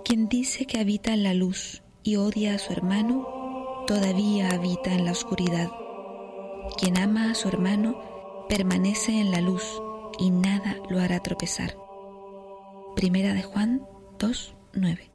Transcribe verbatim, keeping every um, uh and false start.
Quien dice que habita en la luz y odia a su hermano, todavía habita en la oscuridad. Quien ama a su hermano permanece en la luz y nada lo hará tropezar. Primera de Juan dos, nueve.